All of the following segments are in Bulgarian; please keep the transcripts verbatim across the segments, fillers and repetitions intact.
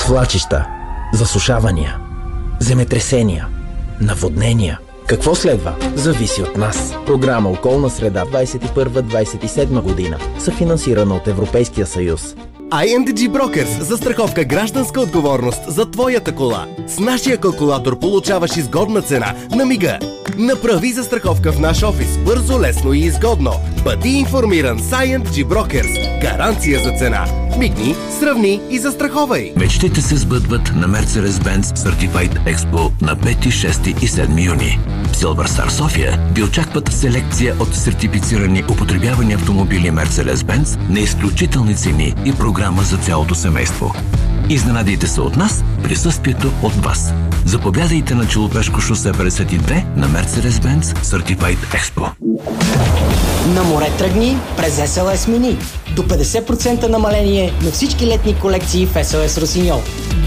Свлачища, засушавания, земетресения, наводнения. Какво следва? Зависи от нас. Програма Околна среда двадесет и първа - двадесет и седма година, съфинансирана от Европейския съюз. ай ен ди джи Brokers – застраховка гражданска отговорност за твоята кола. С нашия калкулатор получаваш изгодна цена на мига. Направи застраховка в наш офис бързо, лесно и изгодно. Бъди информиран с ай ен ди джи Brokers. Гаранция за цена. Мигни, сравни и застраховай. Мечтите се сбъдват на Mercedes-Benz Certified Expo на пети, шести и седми юни. В Silver Star София ви очакват селекция от сертифицирани употребявани автомобили Mercedes-Benz на изключителни цени и програма за цялото семейство. Изненадайте се от нас, присъствието от вас. Заповядайте на Челопешко шосе петдесет и две на Mercedes-Benz Certified Expo. На море тръгни през ес ел ес Mini. До петдесет процента намаление на всички летни колекции в ес ел ес Росиньол.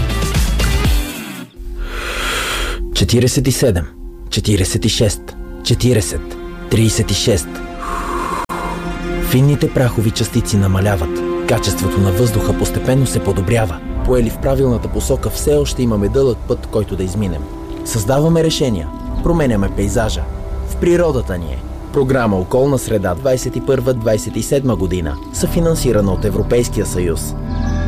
четиридесет и седем, четиридесет и шест, четиридесет, тридесет и шест. Финните прахови частици намаляват. Качеството на въздуха постепенно се подобрява. Поели в правилната посока, все още имаме дълъг път, който да изминем. Създаваме решения. Променяме пейзажа. В природата ни е. Програма Околна среда двадесет и първа - двадесет и седма година, съфинансирана от Европейския съюз.